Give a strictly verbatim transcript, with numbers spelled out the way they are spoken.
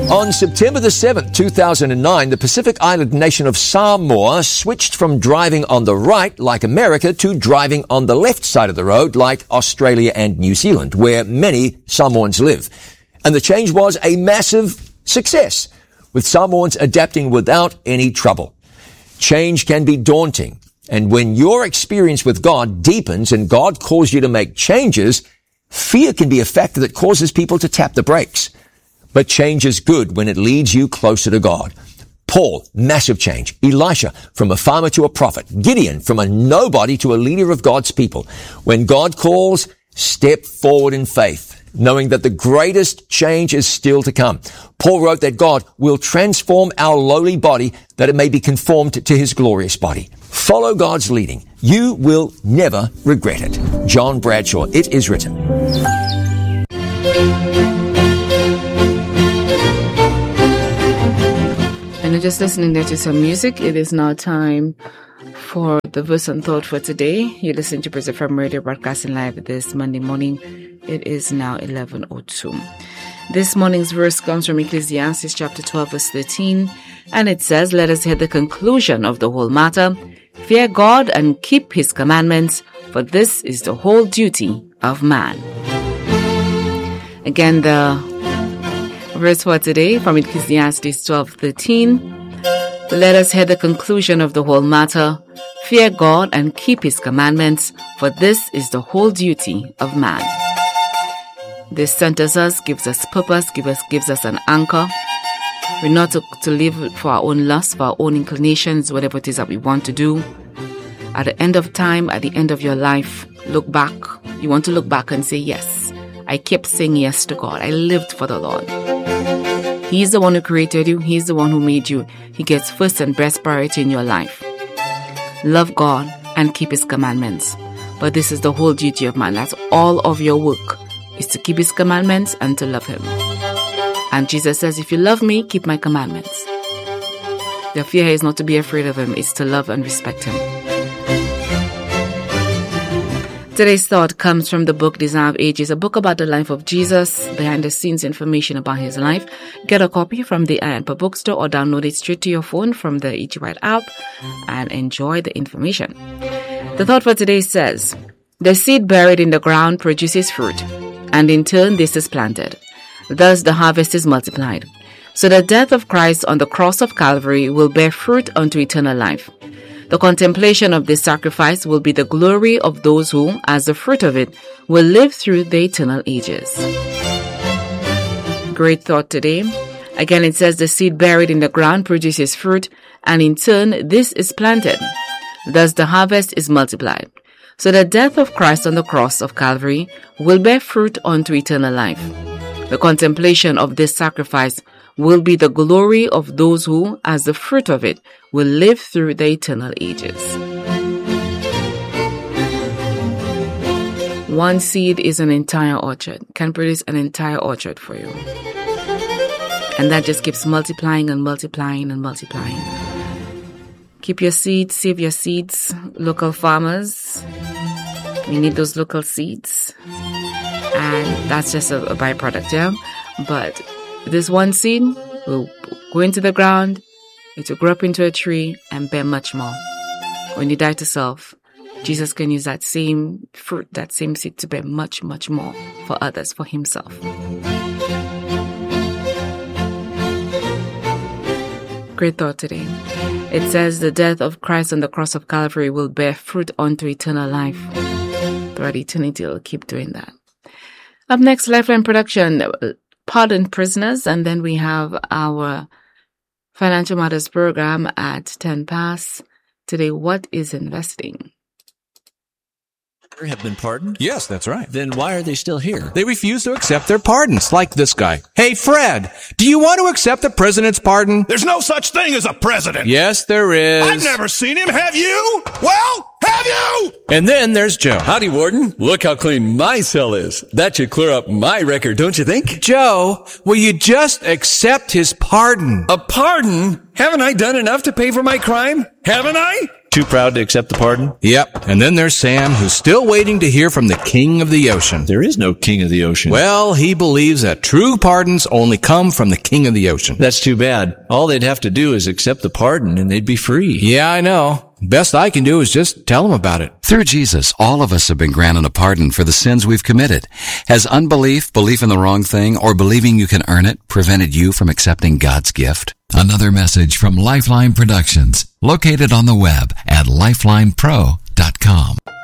On September the seventh, two thousand nine, the Pacific Island nation of Samoa switched from driving on the right, like America, to driving on the left side of the road, like Australia and New Zealand, where many Samoans live. And the change was a massive success, with Samoans adapting without any trouble. Change can be daunting, and when your experience with God deepens and God calls you to make changes, fear can be a factor that causes people to tap the brakes. But change is good when it leads you closer to God. Paul, massive change. Elisha, from a farmer to a prophet. Gideon, from a nobody to a leader of God's people. When God calls, step forward in faith, knowing that the greatest change is still to come. Paul wrote that God will transform our lowly body that it may be conformed to his glorious body. Follow God's leading. You will never regret it. John Bradshaw, it is written. And you're just listening there to some music. It is now time for the verse and thought for today. You listen to Praise F M Radio broadcasting live this Monday morning. It is now eleven oh two. This morning's verse comes from Ecclesiastes chapter twelve verse thirteen, and it says, "Let us hear the conclusion of the whole matter. Fear God and keep his commandments, for this is the whole duty of man." Again, the verse for today from Ecclesiastes twelve thirteen. "Let us hear the conclusion of the whole matter. Fear God and keep his commandments, for this is the whole duty of man." This centers us, gives us purpose, gives us, gives us an anchor. We're not to, to live for our own lust, for our own inclinations, whatever it is that we want to do. At the end of time, at the end of your life, look back. You want to look back and say, yes, I kept saying yes to God. I lived for the Lord. He's the one who created you. He's the one who made you. He gets first and best priority in your life. Love God and keep his commandments. But this is the whole duty of man. That's all of your work, is to keep his commandments and to love him. And Jesus says, if you love me, keep my commandments. The fear is not to be afraid of him, it's to love and respect him. Today's thought comes from the book Desire of Ages, a book about the life of Jesus, behind the scenes information about his life. Get a copy from the Ironpa bookstore or download it straight to your phone from the E G White app and enjoy the information. The thought for today says, the seed buried in the ground produces fruit, and in turn this is planted. Thus the harvest is multiplied. So the death of Christ on the cross of Calvary will bear fruit unto eternal life. The contemplation of this sacrifice will be the glory of those who, as the fruit of it, will live through the eternal ages. Great thought today. Again, it says the seed buried in the ground produces fruit, and in turn this is planted. Thus the harvest is multiplied. So the death of Christ on the cross of Calvary will bear fruit unto eternal life. The contemplation of this sacrifice will be the glory of those who, as the fruit of it, will live through the eternal ages. One seed is an entire orchard, can produce an entire orchard for you. And that just keeps multiplying and multiplying and multiplying. Keep your seeds, save your seeds, local farmers. We need those local seeds. And that's just a, a byproduct, yeah? But this one seed will go into the ground, it will grow up into a tree and bear much more. When you die to self, Jesus can use that same fruit, that same seed to bear much, much more for others, for himself. Great thought today. It says the death of Christ on the cross of Calvary will bear fruit unto eternal life. Throughout eternity, will keep doing that. Up next, Lifeline Production, Pardoned Prisoners, and then we have our Financial Matters program at ten past. Today, what is investing? Have been pardoned? Yes, that's right. Then why are they still here? They refuse to accept their pardons, like this guy. Hey, Fred, do you want to accept the president's pardon? There's no such thing as a president. Yes, there is. I've never seen him. Have you? Well, have you? And then there's Joe. Howdy, Warden. Look how clean my cell is. That should clear up my record, don't you think? Joe, will you just accept his pardon? A pardon? Haven't I done enough to pay for my crime? Haven't I? too proud to accept the pardon? Yep. And then there's Sam, who's still waiting to hear from the king of the ocean. There is no king of the ocean. Well, he believes that true pardons only come from the king of the ocean. That's too bad. All they'd have to do is accept the pardon and they'd be free. Yeah, I know. Best I can do is just tell him about it. Through Jesus, all of us have been granted a pardon for the sins we've committed. Has unbelief, belief in the wrong thing, or believing you can earn it prevented you from accepting God's gift? Another message from Lifeline Productions, located on the web at lifeline pro dot com.